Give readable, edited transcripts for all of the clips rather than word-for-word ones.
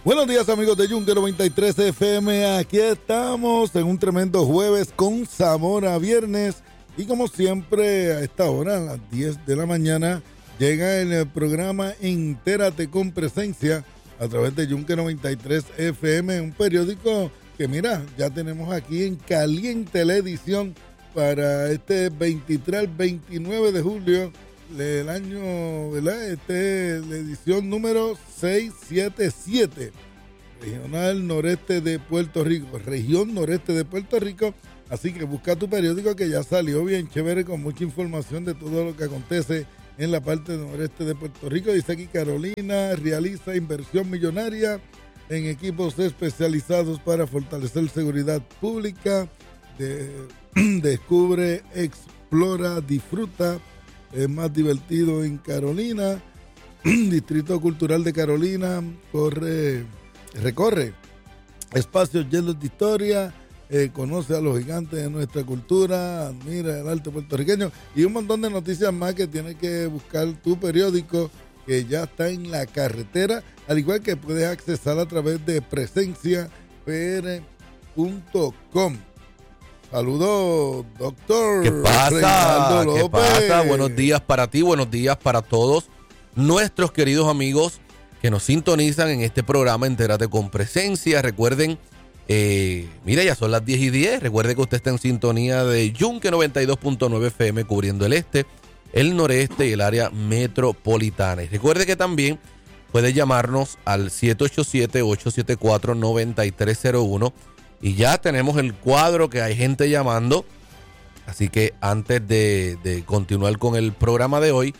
Buenos días, amigos de Yunque 93 FM. Aquí estamos en un tremendo jueves con sabor a viernes. Y como siempre, a esta hora, a las 10 de la mañana, llega el programa Entérate con Presencia a través de Yunque 93 FM, un periódico que, mira, ya tenemos aquí en caliente la edición para este 23 al 29 de julio del año, ¿verdad? La edición número 677, Regional Noreste de Puerto Rico, Región Noreste de Puerto Rico. Así que busca tu periódico que ya salió bien chévere con mucha información de todo lo que acontece en la parte noreste de Puerto Rico. Dice aquí: Carolina realiza inversión millonaria en equipos especializados para fortalecer seguridad pública. Descubre, explora, disfruta. Es más divertido en Carolina. Distrito Cultural de Carolina recorre espacios llenos de historia. Conoce a los gigantes de nuestra cultura, admira el arte puertorriqueño y un montón de noticias más que tienes que buscar tu periódico, que ya está en la carretera, al igual que puedes accesar a través de presenciapr.com. Saludos, doctor. ¿Qué pasa? Reinaldo López. ¿Qué pasa? Buenos días para ti, buenos días para todos nuestros queridos amigos que nos sintonizan en este programa Entérate con Presencia. Recuerden, mira, ya son las 10:10. Recuerde que usted está en sintonía de Yunque 92.9 FM cubriendo el este, el noreste y el área metropolitana. Y recuerde que también puede llamarnos al 787-874-9301. Y ya tenemos el cuadro que hay gente llamando. Así que antes de continuar con el programa de hoy,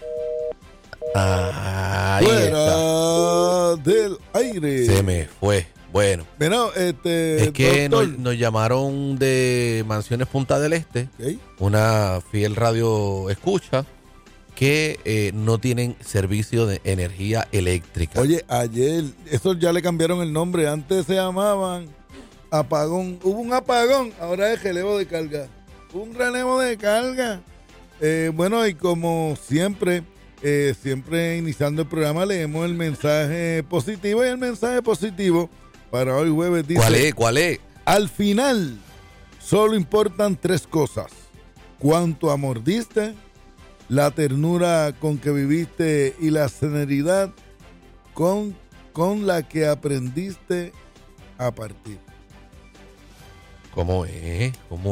ahí Fuera está. del aire. Se me fue. Bueno, Bueno, es que doctor. nos llamaron de Mansiones Punta del Este, Okay. una fiel radio escucha, que no tienen servicio de energía eléctrica. Oye, ayer, eso ya le cambiaron el nombre. Antes se llamaban apagón. Hubo un apagón, ahora es relevo de carga. Un relevo de carga. Bueno, y como siempre, siempre iniciando el programa, leemos el mensaje positivo. Y el mensaje positivo para hoy jueves dice: ¿Cuál es? al final, solo importan tres cosas: cuánto amor diste, la ternura con que viviste y la serenidad con la que aprendiste a partir. ¿Cómo es?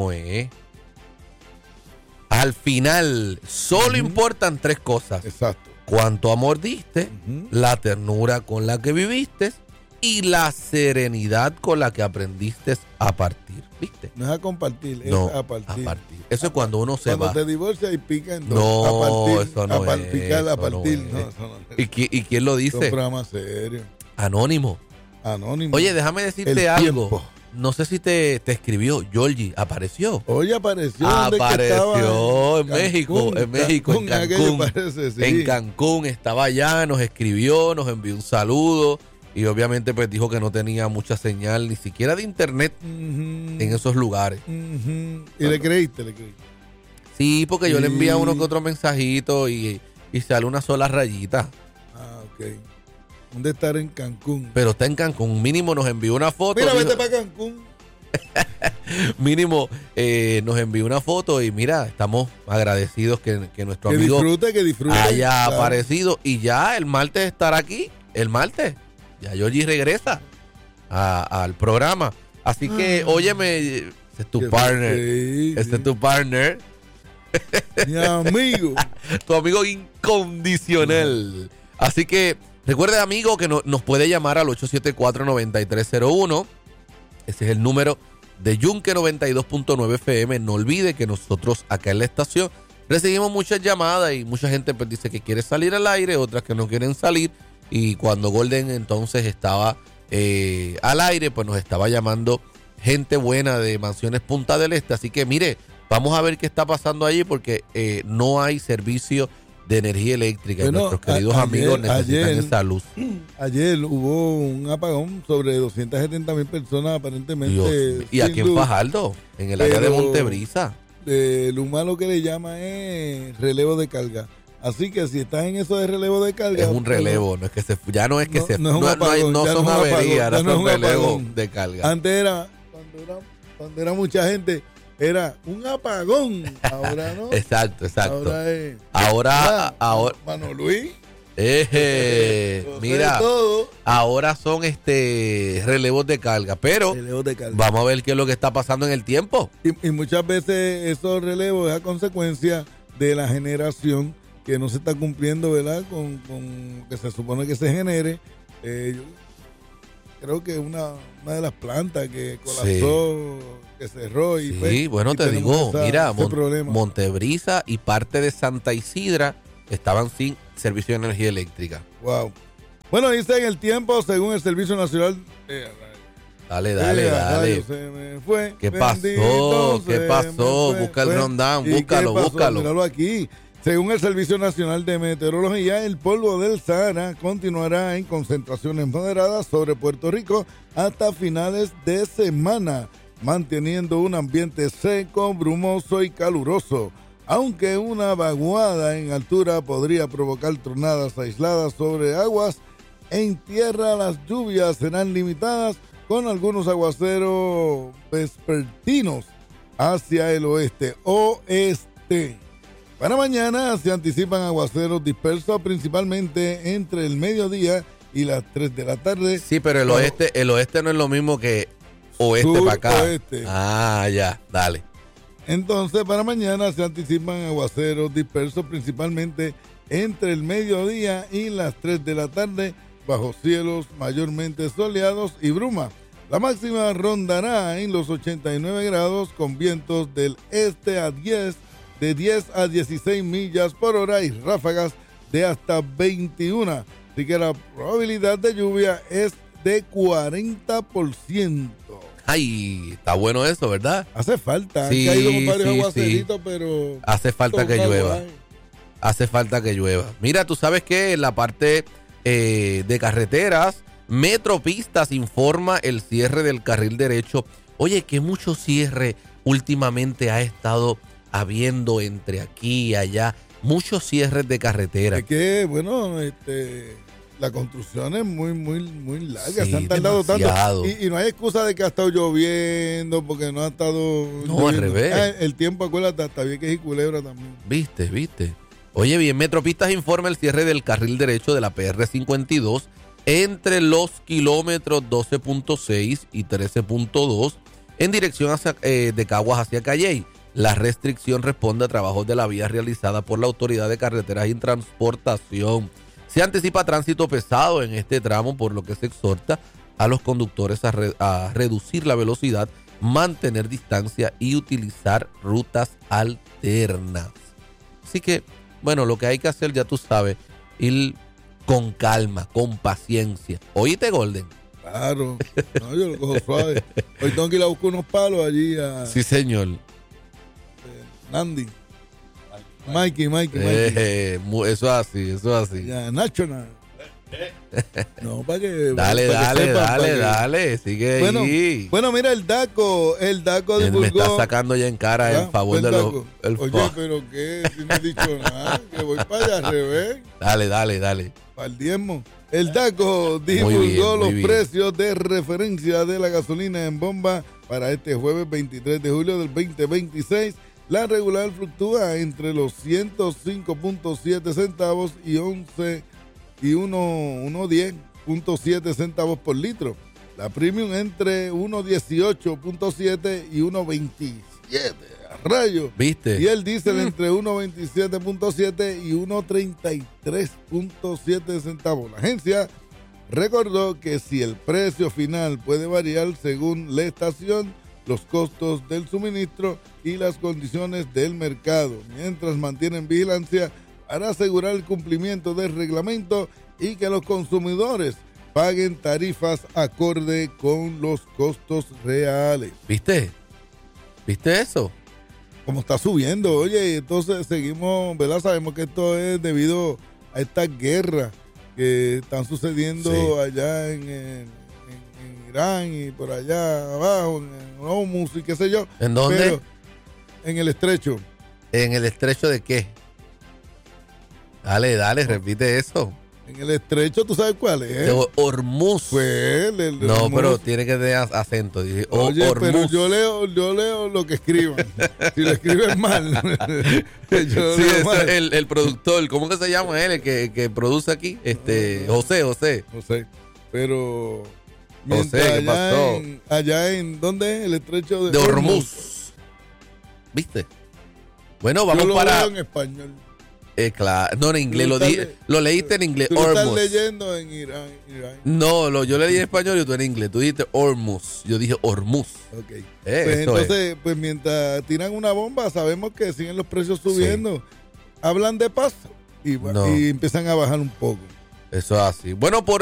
Al final, solo importan tres cosas: Exacto. cuánto amor diste, la ternura con la que viviste y la serenidad con la que aprendiste a partir. ¿Viste? No es a compartir, es No, a partir. Eso es cuando uno se Cuando va. te divorcias y pica en dos. No, a partir, eso no es. picar, a Eso partir. no No, es. eso no es. ¿Y quién lo Es un dice? programa serio. Anónimo. Anónimo. Oye, déjame decirte El algo. tiempo. No sé si te escribió Georgie. ¿Apareció? Hoy apareció. ¿Dónde que Apareció estaba? en México, en aquello Cancún. parece, sí. En Cancún estaba allá, nos escribió, nos envió un saludo y obviamente pues dijo que no tenía mucha señal, ni siquiera de internet en esos lugares. Y le creíste. Sí, porque yo le Sí. envié uno que otro mensajito y sale una sola rayita. Ah, ok. ¿Dónde estar en Cancún? Pero está en Cancún. Mínimo nos envió una foto. Mira, dijo- vete para Cancún. Mínimo nos envió una foto y mira, estamos agradecidos que nuestro Que amigo disfrute. haya claro. aparecido y ya el martes estará aquí. El martes. Ya Georgie regresa al programa. Así que, óyeme, ese es tu Qué partner. sí, Este sí. es tu partner. Mi amigo. Tu amigo incondicional. Así que recuerde, amigo, que nos puede llamar al 874-9301. Ese es el número de Yunque 92.9 FM. No olvide que nosotros acá en la estación recibimos muchas llamadas y mucha gente pues dice que quiere salir al aire, otras que no quieren salir. Y cuando Golden entonces estaba al aire, pues nos estaba llamando gente buena de Mansiones Punta del Este. Así que mire, vamos a ver qué está pasando allí porque no hay servicio de energía eléctrica. Bueno, Nuestros queridos amigos necesitan esa luz. Ayer hubo un apagón sobre 270,000 personas aparentemente. Dios, y aquí en luz. Fajardo, en el área de Pero- Montebrisa. Lo malo que le llama es relevo de carga. Así que si estás en eso de relevo de carga... Es un relevo, no es que ya no es que no es un apagón, no ya son no es un averías, apagón, ahora son relevos apagón. de carga. Antes era, cuando era mucha gente, era un apagón. Ahora no. Exacto. Ahora es... Ahora, Mano Luis. Mira, ahora son relevos de carga, pero Relevos de carga. vamos a ver qué es lo que está pasando en el tiempo. Y muchas veces esos relevos es a consecuencia de la generación que no se está cumpliendo, ¿verdad? Con que se supone que se genere. Yo creo que una de las plantas que colapsó, que cerró. Y sí, bueno, te digo, mira, Montebrisa y parte de Santa Isidra estaban sin servicio de energía eléctrica. Wow. Bueno, dice en el tiempo, según el Servicio Nacional... Dale. Se me fue. ¿Qué pasó? Busca el rundown, búscalo. Míralo aquí. Según el Servicio Nacional de Meteorología, el polvo del Sahara continuará en concentraciones moderadas sobre Puerto Rico hasta finales de semana, manteniendo un ambiente seco, brumoso y caluroso. Aunque una vaguada en altura podría provocar tronadas aisladas sobre aguas, en tierra las lluvias serán limitadas con algunos aguaceros vespertinos hacia el oeste. Para mañana se anticipan aguaceros dispersos principalmente entre el mediodía y las 3 de la tarde. Sí, pero el oeste no es lo mismo que oeste para acá. Oeste. Ah, ya, dale. Entonces, para mañana se anticipan aguaceros dispersos principalmente entre el mediodía y las 3 de la tarde, bajo cielos mayormente soleados y bruma. La máxima rondará en los 89 grados con vientos del este de 10 a 16 millas por hora y ráfagas de hasta 21. Así que la probabilidad de lluvia es de 40%. Ay, está bueno eso, ¿verdad? Hace falta. Sí, Han caído con varios sí, aguaceritos, pero... Hace falta que llueva. Hace falta que llueva. Mira, tú sabes que en la parte de carreteras, Metropistas informa el cierre del carril derecho. Oye, que mucho cierre últimamente ha estado habiendo entre aquí y allá. Muchos cierres de carretera. Es que, bueno, la construcción es muy larga. Sí, se han tardado demasiado. tanto. Y no hay excusa de que ha estado lloviendo, porque no ha estado... No, lloviendo. al revés. El tiempo, acuérdate, hasta bien que es y culebra también. ¿Viste? Oye, bien, Metropistas informa el cierre del carril derecho de la PR52 entre los kilómetros 12.6 y 13.2 en dirección de Caguas hacia Calley. La restricción responde a trabajos de la vía realizada por la Autoridad de Carreteras y Transportación. Se anticipa tránsito pesado en este tramo, por lo que se exhorta a los conductores a reducir la velocidad, mantener distancia y utilizar rutas alternas. Así que, bueno, lo que hay que hacer, ya tú sabes, ir con calma, con paciencia. ¿Oíste, Golden? Claro. No, yo lo cojo suave. Hoy tengo que ir a buscar unos palos allí a... Sí, señor. Nandi. Mikey. Eso es así. Ya, National. No, para que... Dale. Sigue ahí. Bueno, mira, el DACO divulgó... Me está sacando ya en cara en favor de los... Oye, pero ¿qué? Si no he dicho nada, que voy para allá al revés. Dale. Para el diezmo. El DACO divulgó los precios de referencia de la gasolina en bomba para este jueves 23 de julio del 2026. La regular fluctúa entre los 105.7 centavos y 110.7 centavos por litro. La premium entre 118.7 y 127. Rayos. ¿Viste? Y el diésel entre 1.27.7 y 1.33.7 centavos. La agencia recordó que si el precio final puede variar según la estación, los costos del suministro y las condiciones del mercado, mientras mantienen vigilancia para asegurar el cumplimiento del reglamento y que los consumidores paguen tarifas acorde con los costos reales. ¿Viste eso? Como está subiendo, oye, entonces seguimos, ¿verdad? Sabemos que esto es debido a estas guerras que están sucediendo allá en Irán y por allá abajo, en Hormuz y qué sé yo. ¿En dónde? Pero en el estrecho. ¿En el estrecho de qué? Dale, repite eso. En el estrecho, ¿tú sabes cuál es? De Hormuz. Pues No, Hormuz. pero tiene que tener acento. Dije, Oye, Hormuz. pero yo leo lo que escriban. Si lo escriben mal, yo Sí, leo eso mal. es el productor. ¿Cómo que se llama él? El que produce aquí. José. No sé. Pero José, ¿qué pasó? allá en ¿dónde es? El estrecho De Hormuz. ¿Viste? Bueno, vamos yo lo para. leo en español. Claro, no en inglés, lo leíste en inglés. Tú lo estás Hormuz. leyendo en Irán. No, yo leí en español y tú en inglés. Tú dijiste Hormuz. Yo dije Hormuz. Ok. Pues eso entonces, pues mientras tiran una bomba, sabemos que siguen los precios subiendo. Sí. Hablan de paz y No. empiezan a bajar un poco. Eso es así. Bueno, por